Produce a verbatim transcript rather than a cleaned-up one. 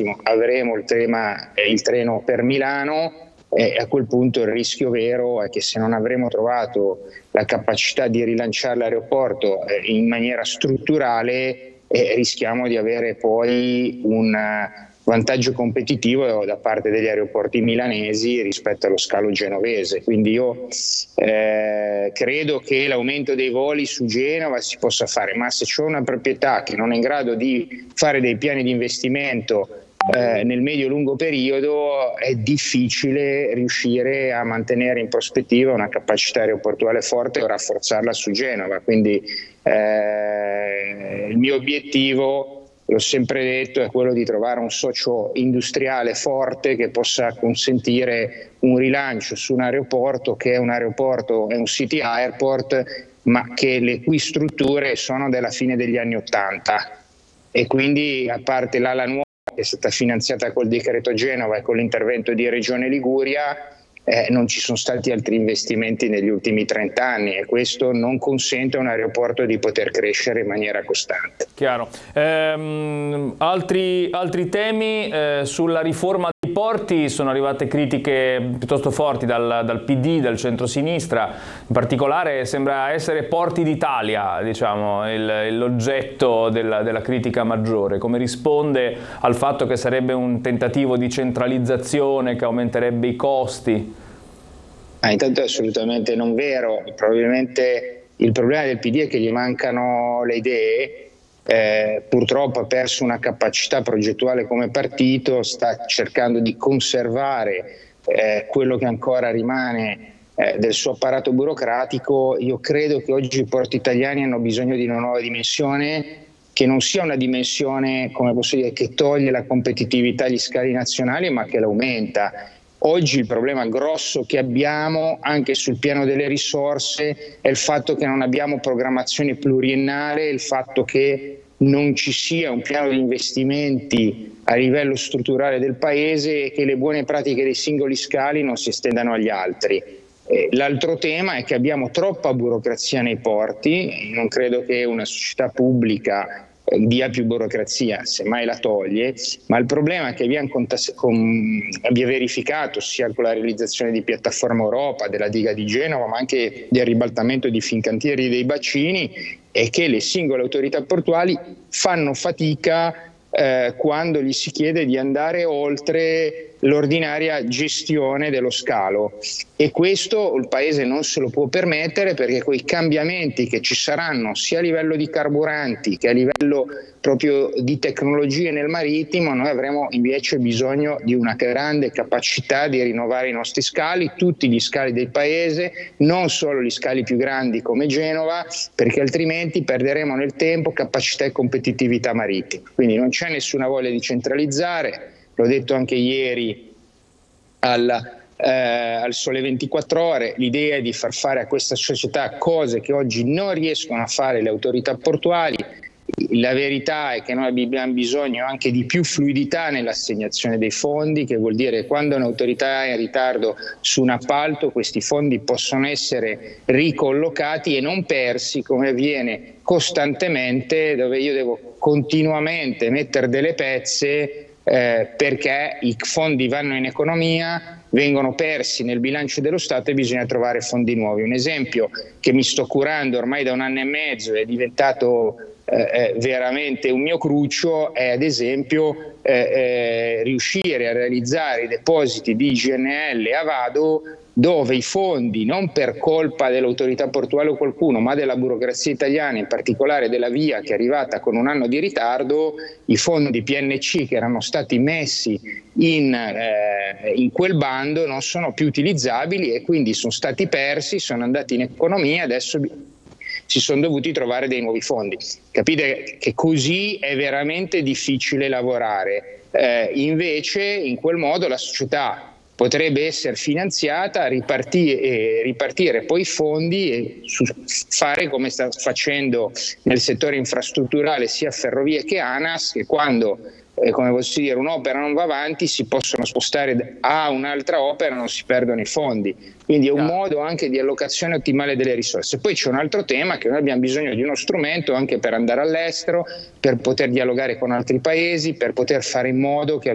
massimo avremo il, tema, eh, il treno per Milano, e a quel punto il rischio vero è che se non avremo trovato la capacità di rilanciare l'aeroporto eh, in maniera strutturale, eh, rischiamo di avere poi un vantaggio competitivo da parte degli aeroporti milanesi rispetto allo scalo genovese. Quindi io eh, credo che l'aumento dei voli su Genova si possa fare, ma se c'è una proprietà che non è in grado di fare dei piani di investimento eh, nel medio-lungo periodo, è difficile riuscire a mantenere in prospettiva una capacità aeroportuale forte o rafforzarla su Genova. Quindi eh, il mio obiettivo, l'ho sempre detto, è quello di trovare un socio industriale forte che possa consentire un rilancio su un aeroporto che è un aeroporto, è un city airport, ma che le cui strutture sono della fine degli anni Ottanta, e quindi, a parte l'ala nuova che è stata finanziata col decreto Genova e con l'intervento di Regione Liguria, Eh, non ci sono stati altri investimenti negli ultimi trenta anni, e questo non consente a un aeroporto di poter crescere in maniera costante. Chiaro. Ehm, altri, altri temi eh, sulla riforma dei porti. Sono arrivate critiche piuttosto forti dal, dal P D, dal centrosinistra. In particolare sembra essere Porti d'Italia, diciamo, il, l'oggetto della, della critica maggiore. Come risponde al fatto che sarebbe un tentativo di centralizzazione che aumenterebbe i costi? Ah, intanto è assolutamente non vero. Probabilmente il problema del P D è che gli mancano le idee. Eh, purtroppo ha perso una capacità progettuale come partito, sta cercando di conservare eh, quello che ancora rimane eh, del suo apparato burocratico. Io credo che oggi i porti italiani hanno bisogno di una nuova dimensione, che non sia una dimensione, come posso dire, che toglie la competitività agli scali nazionali, ma che l'aumenta. Oggi il problema grosso che abbiamo anche sul piano delle risorse è il fatto che non abbiamo programmazione pluriennale, il fatto che non ci sia un piano di investimenti a livello strutturale del Paese e che le buone pratiche dei singoli scali non si estendano agli altri. Eh, l'altro tema è che abbiamo troppa burocrazia nei porti. Non credo che una società pubblica dia più burocrazia, semmai la toglie, ma il problema è che abbiamo, contas- com- abbiamo verificato sia con la realizzazione di Piattaforma Europa, della diga di Genova, ma anche del ribaltamento di Fincantieri dei bacini, è che le singole autorità portuali fanno fatica eh, quando gli si chiede di andare oltre l'ordinaria gestione dello scalo, e questo il Paese non se lo può permettere, perché con i cambiamenti che ci saranno sia a livello di carburanti che a livello proprio di tecnologie nel marittimo, noi avremo invece bisogno di una grande capacità di rinnovare i nostri scali, tutti gli scali del Paese, non solo gli scali più grandi come Genova, perché altrimenti perderemo nel tempo capacità e competitività marittima. Quindi non c'è nessuna voglia di centralizzare. L'ho detto anche ieri al, eh, al Sole ventiquattro Ore, l'idea è di far fare a questa società cose che oggi non riescono a fare le autorità portuali. La verità è che noi abbiamo bisogno anche di più fluidità nell'assegnazione dei fondi, che vuol dire che quando un'autorità è in ritardo su un appalto, questi fondi possono essere ricollocati e non persi, come avviene costantemente, dove io devo continuamente mettere delle pezze Eh, perché i fondi vanno in economia, vengono persi nel bilancio dello Stato e bisogna trovare fondi nuovi. Un esempio che mi sto curando ormai da un anno e mezzo, è diventato eh, veramente un mio cruccio, è ad esempio eh, eh, riuscire a realizzare i depositi di G N L a Vado, dove i fondi, non per colpa dell'autorità portuale o qualcuno, ma della burocrazia italiana, in particolare della VIA che è arrivata con un anno di ritardo, i fondi P N C che erano stati messi in, eh, in quel bando non sono più utilizzabili e quindi sono stati persi, sono andati in economia, adesso si sono dovuti trovare dei nuovi fondi. Capite che così è veramente difficile lavorare. Eh, invece in quel modo la società potrebbe essere finanziata, ripartire, eh, ripartire poi i fondi e su, fare come sta facendo nel settore infrastrutturale sia Ferrovie che ANAS, che quando eh, come posso dire, un'opera non va avanti si possono spostare a un'altra opera, non si perdono i fondi. Quindi è un modo anche di allocazione ottimale delle risorse. Poi c'è un altro tema, che noi abbiamo bisogno di uno strumento anche per andare all'estero, per poter dialogare con altri paesi, per poter fare in modo che